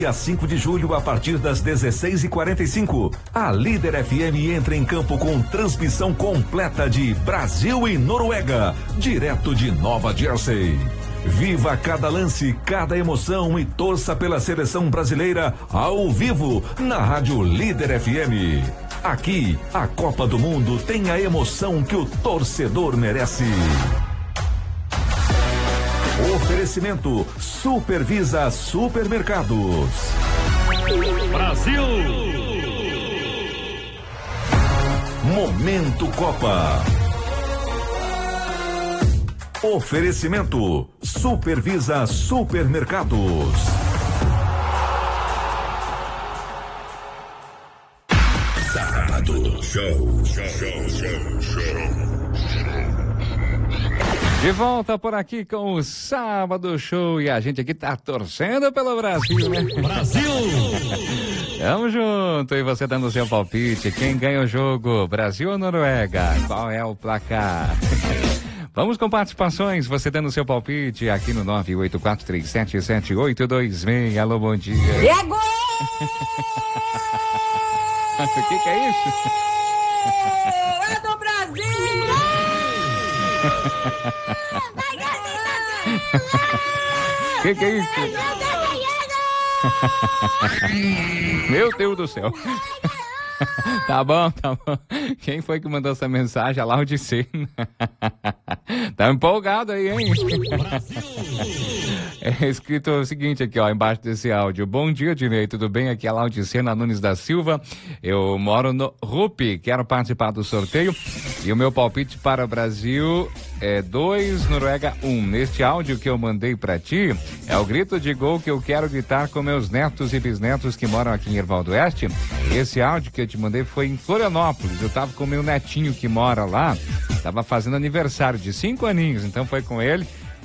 Dia 5 de julho, a partir das 16h45, a Líder FM entra em campo com transmissão completa de Brasil e Noruega, direto de Nova Jersey. Viva cada lance, cada emoção e torça pela seleção brasileira ao vivo na Rádio Líder FM. Aqui, a Copa do Mundo tem a emoção que o torcedor merece. Oferecimento Supervisa Supermercados. Brasil! Momento Copa. Oferecimento Supervisa Supermercados. Sábado Show. De volta por aqui com o Sábado Show e a gente aqui tá torcendo pelo Brasil, né? Brasil! Tamo junto e você dando o seu palpite. Quem ganha o jogo, Brasil ou Noruega? Qual é o placar? Vamos com participações, você dando o seu palpite aqui no 984377826. Alô, bom dia. E agora? O que é isso? É do Brasil! Que é isso? Meu Deus do céu. Tá bom. Quem foi que mandou essa mensagem? A Laudicena. Tá empolgado aí, hein? É escrito o seguinte aqui, ó, embaixo desse áudio. Bom dia, Dinei, tudo bem? Aqui é a Laudicena Nunes da Silva. Eu moro no Rupi, quero participar do sorteio. E o meu palpite para o Brasil é 2, Noruega 1. Neste áudio que eu mandei pra ti, é o grito de gol que eu quero gritar com meus netos e bisnetos que moram aqui em Erval do Oeste. Esse áudio que eu te mandei foi em Florianópolis. Eu tava com o meu netinho que mora lá, tava fazendo aniversário de 5 aninhos, então foi com ele.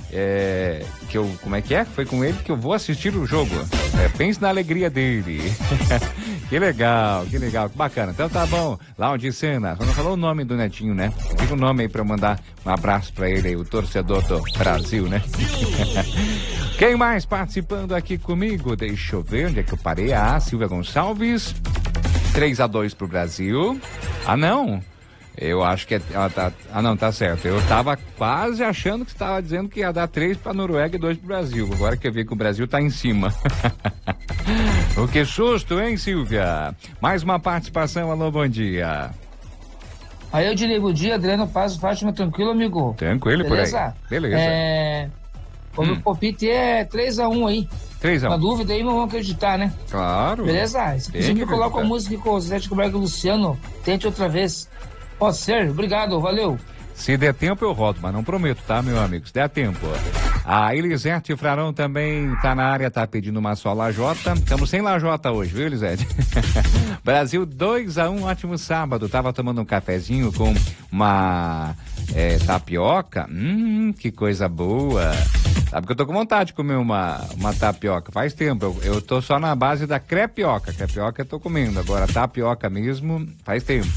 Foi com ele que eu vou assistir o jogo. Pense na alegria dele. Que legal, que bacana. Então tá bom, Laudicena, só não falou o nome do netinho, né? Diga o nome aí pra eu mandar um abraço pra ele aí, o torcedor do Brasil, né? Quem mais participando aqui comigo? Deixa eu ver onde é que eu parei. Silvia Gonçalves, 3-2 pro Brasil. Não. Eu acho que não, tá certo. Eu tava quase achando que você tava dizendo que ia dar 3 pra Noruega e 2 pro Brasil. Agora que eu vi que o Brasil tá em cima. O que susto, hein, Silvia? Mais uma participação, alô, bom dia. Aí eu digo, bom dia, Adriano Paz, Fátima, tranquilo, amigo? Tranquilo, beleza? Por aí. Beleza. O meu palpite é 3-1 aí. 3-1. Na dúvida aí, não vão acreditar, né? Claro. Beleza? Se quiser que eu coloque a música com o Zé de Coberto Luciano, tente outra vez. Pode ser? Obrigado, valeu. Se der tempo eu rodo, mas não prometo, tá, meu amigo? Se der tempo. A Elisete Frarão também tá na área, tá pedindo uma só lajota. Estamos sem lajota hoje, viu, Elisete? Brasil 2-1, ótimo sábado. Tava tomando um cafezinho com uma tapioca. Que coisa boa. Sabe que eu tô com vontade de comer uma tapioca. Faz tempo, eu tô só na base da crepioca. Crepioca eu tô comendo, agora tapioca mesmo faz tempo.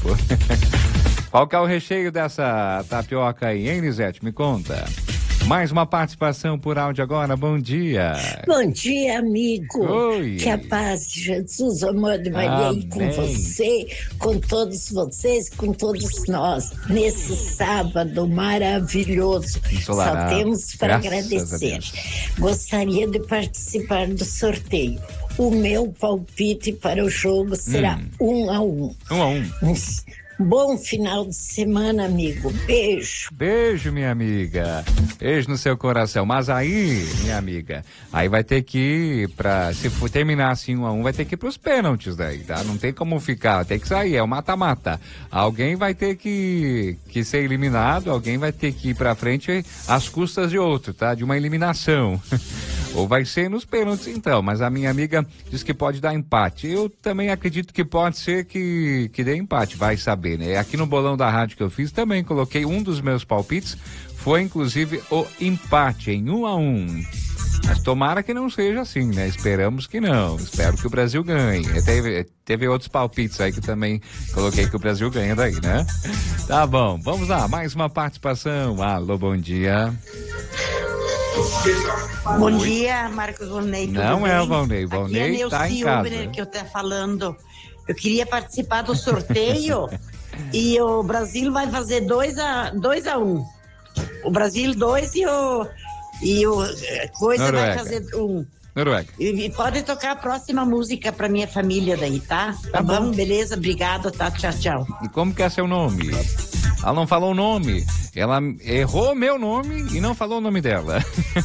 Qual que é o recheio dessa tapioca aí, hein, Lisete? Me conta. Mais uma participação por áudio agora, bom dia. Bom dia, amigo. Oi. Que a paz de Jesus, amor de Maria, com você, com todos vocês, com todos nós, nesse sábado maravilhoso. Ensolarado. Só temos para agradecer. Gostaria de participar do sorteio. O meu palpite para o jogo será 1-1. 1-1. Bom final de semana, amigo. Beijo. Beijo, minha amiga. Beijo no seu coração. Mas aí, minha amiga, aí vai ter que ir se for terminar assim 1-1, vai ter que ir pros pênaltis daí, tá? Não tem como ficar, tem que sair, é o mata-mata. Alguém vai ter que ser eliminado, alguém vai ter que ir pra frente às custas de outro, tá? De uma eliminação. Ou vai ser nos pênaltis então, mas a minha amiga diz que pode dar empate. Eu também acredito que pode ser que dê empate, vai saber, né? Aqui no bolão da rádio que eu fiz também coloquei um dos meus palpites, foi inclusive o empate em 1-1. Mas tomara que não seja assim, né? Esperamos que não. Espero que o Brasil ganhe. Teve outros palpites aí que também coloquei que o Brasil ganha daí, né? Tá bom, vamos lá, mais uma participação. Alô, bom dia. Bom dia, Marcos Volney. Não é o Volney. Volney tá em casa. Que eu tô falando. Eu queria participar do sorteio e o Brasil vai fazer 2-1. O Brasil 2 e o Coisa Noruega vai fazer 1. Noruega. E pode tocar a próxima música pra minha família daí, tá? Tá bom, beleza, obrigado, tá? Tchau, tchau. E como que é seu nome? Ela não falou o nome. Ela errou meu nome e não falou o nome dela.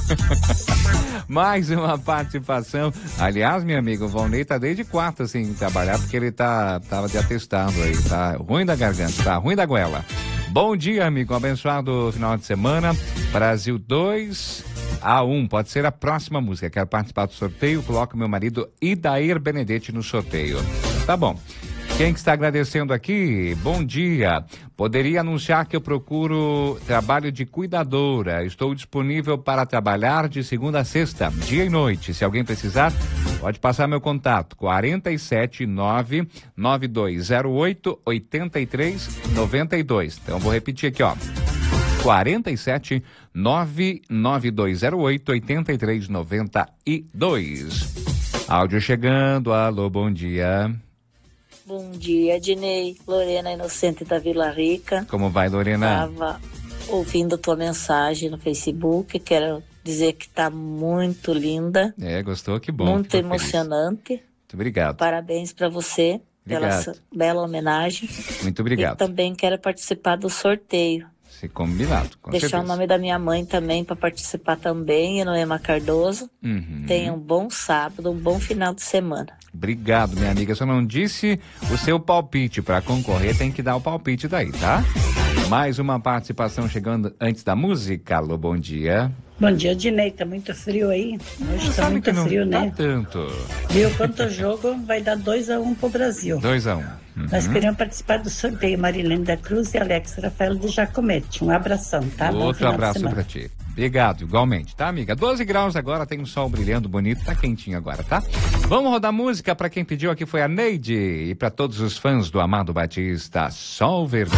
Mais uma participação. Aliás, meu amigo, o Valnei tá desde quarta sem trabalhar, porque ele tava de atestado aí, tá ruim da garganta, tá ruim da goela. Bom dia, amigo, abençoado final de semana. Brasil 2-1, pode ser a próxima música. Quero participar do sorteio, coloco meu marido Idair Benedetti no sorteio. Tá bom. Quem que está agradecendo aqui? Bom dia. Poderia anunciar que eu procuro trabalho de cuidadora. Estou disponível para trabalhar de segunda a sexta, dia e noite. Se alguém precisar, pode passar meu contato. 479-9208-8392. Então, vou repetir aqui, ó. 479-9208-8392. Áudio chegando. Alô, bom dia. Bom dia, Dinei. Lorena Inocente da Vila Rica. Como vai, Lorena? Estava ouvindo tua mensagem no Facebook. Quero dizer que está muito linda. Gostou? Que bom. Muito emocionante. Feliz. Muito obrigado. Parabéns para você pela bela homenagem. Muito obrigado. E também quero participar do sorteio. Se combinado, com Deixar certeza. O nome da minha mãe também para participar também, Noema Cardoso. Tenha um bom sábado, um bom final de semana. Obrigado, minha amiga. Só não disse o seu palpite. Para concorrer, tem que dar o palpite daí, tá? Mais uma participação chegando antes da música. Alô, bom dia. Bom dia, Dinei. Tá muito frio aí? Hoje tá muito frio, né? Tá tanto. Viu quanto jogo? Vai dar 2-1 pro Brasil. 2-1. Nós queremos participar do sorteio. Marilene da Cruz e Alex Rafael de Jacomete. Um abração, tá? Outro abraço pra ti. Obrigado, igualmente, tá, amiga? 12 graus agora, tem um sol brilhando bonito, tá quentinho agora, tá? Vamos rodar música. Pra quem pediu aqui foi a Neide. E pra todos os fãs do Amado Batista, Sol Vermelho.